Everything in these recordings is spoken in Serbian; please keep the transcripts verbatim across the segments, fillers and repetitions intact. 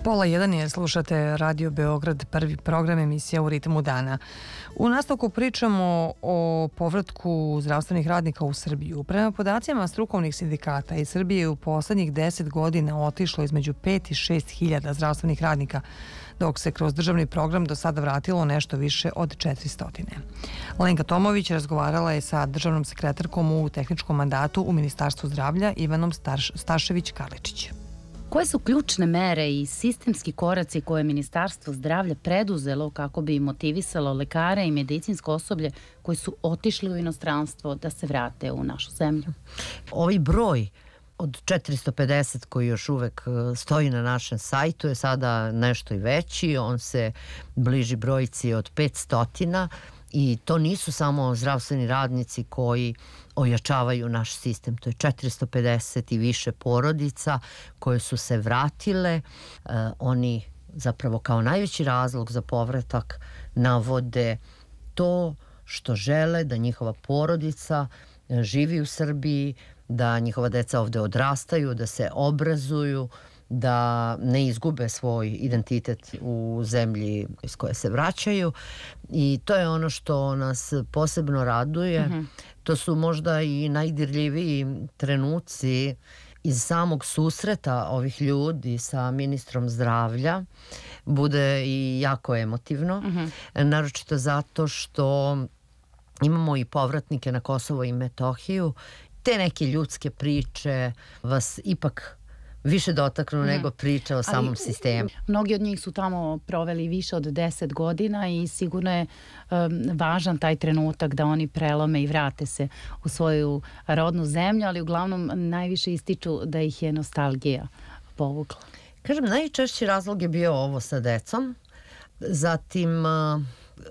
Pola jedan je, slušate Radio Beograd, prvi program emisija U ritmu dana. U nastavku pričamo o povratku zdravstvenih radnika u Srbiju. Prema podacima strukovnih sindikata iz Srbije je u poslednjih deset godina otišlo između pet i šest hiljada zdravstvenih radnika, dok se kroz državni program do sada vratilo nešto više od četiristo. Lenka Tomović razgovarala je sa državnom sekretarkom u tehničkom mandatu u Ministarstvu zdravlja Ivanom Stašević-Karličić. Koje su ključne mere i sistemski koraci koje je Ministarstvo zdravlja preduzelo kako bi motivisalo lekare i medicinsko osoblje koji su otišli u inostranstvo da se vrate u našu zemlju? Ovaj broj od četiristo pedeset koji još uvek stoji na našem sajtu je sada nešto i veći, on se bliži brojci od petsto i to nisu samo zdravstveni radnici koji ojačavaju naš sistem, to je četiristo pedeset i više porodica koje su se vratile. E, oni zapravo kao najveći razlog za povratak navode to što žele da njihova porodica živi u Srbiji, da njihova deca ovde odrastaju, da se obrazuju, da ne izgube svoj identitet u zemlji iz koje se vraćaju, i to je ono što nas posebno raduje. Mm-hmm. To su možda i najdirljiviji trenuci iz samog susreta ovih ljudi sa ministrom zdravlja. Bude i jako emotivno, mm-hmm. naročito zato što imamo i povratnike na Kosovo i Metohiju. Te neke ljudske priče vas ipak više dotaknu mm. nego priča o samom Ali, sistemu. Mnogi od njih su tamo proveli više od deset godina i sigurno je um, važan taj trenutak da oni prelome i vrate se u svoju rodnu zemlju, ali uglavnom najviše ističu da ih je nostalgija povukla. Kažem, najčešći razlog je bio ovo sa decom. Zatim uh,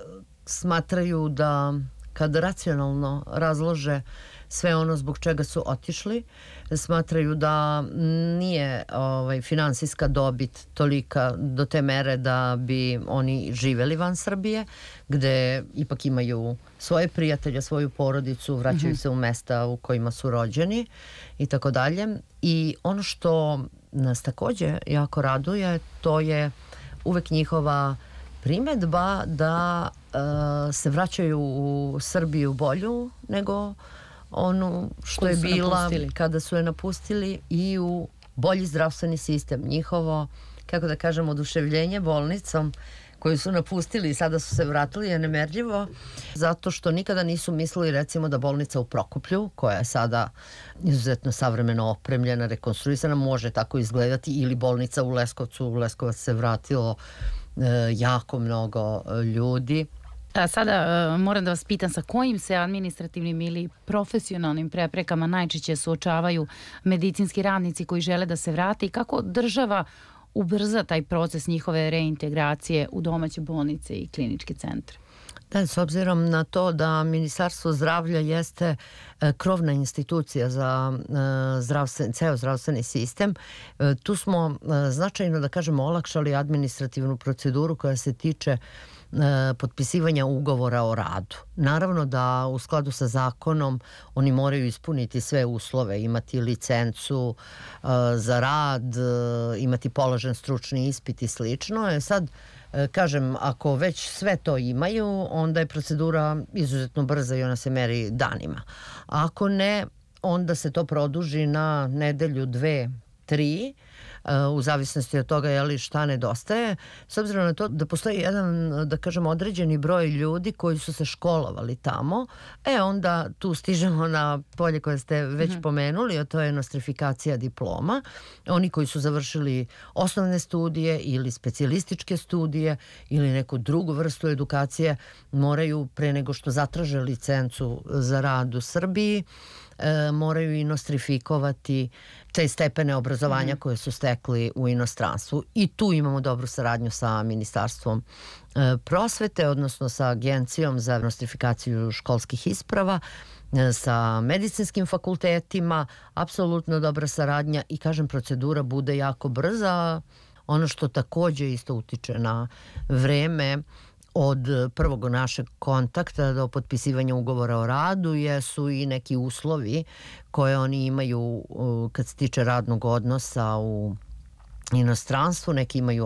smatraju da kada racionalno razlože sve ono zbog čega su otišli, smatraju da nije ovaj, finansijska dobit tolika do te mere da bi oni živeli van Srbije, gde ipak imaju svoje prijatelje, svoju porodicu, vraćaju mm-hmm. se u mesta u kojima su rođeni i tako dalje. I ono što nas takođe jako raduje, to je uvek njihova primedba da uh, se vraćaju u Srbiju bolju nego onu što je bila napustili. Kada su je napustili, i u bolji zdravstveni sistem. Njihovo, kako da kažem, oduševljenje bolnicom koju su napustili i sada su se vratili je nemerljivo, zato što nikada nisu mislili recimo da bolnica u Prokuplju, koja je sada izuzetno savremeno opremljena, rekonstruisana, može tako izgledati, ili bolnica u Leskovcu. U Leskovac se vratilo e, jako mnogo ljudi. A sada uh, moram da vas pitam, sa kojim se administrativnim ili profesionalnim preprekama najčešće suočavaju medicinski radnici koji žele da se vrate i kako država ubrza taj proces njihove reintegracije u domaće bolnice i kliničke centre? Da, s obzirom na to da Ministarstvo zdravlja jeste e, krovna institucija za e, zdravstven, ceo zdravstveni sistem, e, tu smo e, značajno, da kažemo, olakšali administrativnu proceduru koja se tiče potpisivanja ugovora o radu. Naravno da u skladu sa zakonom oni moraju ispuniti sve uslove, imati licencu uh, za rad, uh, imati položen stručni ispit i slično. E sad, uh, kažem, ako već sve to imaju, onda je procedura izuzetno brza i ona se meri danima. Ako ne, onda se to produži na nedelju, dve, tri, u zavisnosti od toga je li šta nedostaje, s obzirom na to da postoji jedan, da kažem, određeni broj ljudi koji su se školovali tamo, e onda tu stižemo na polje koje ste već mm-hmm. pomenuli, a to je nostrifikacija diploma. Oni koji su završili osnovne studije ili specijalističke studije ili neku drugu vrstu edukacije moraju, pre nego što zatraže licencu za rad u Srbiji, E, moraju i nostrifikovati te stepene obrazovanja mm. koje su stekli u inostranstvu, i tu imamo dobru saradnju sa Ministarstvom e, prosvete, odnosno sa Agencijom za nostrifikaciju školskih isprava, e, sa medicinskim fakultetima, apsolutno dobra saradnja, i kažem, procedura bude jako brza. Ono što takođe isto utiče na vreme od prvog našeg kontakta do potpisivanja ugovora o radu jesu i neki uslovi koje oni imaju kad se tiče radnog odnosa u inostranstvu. Neki imaju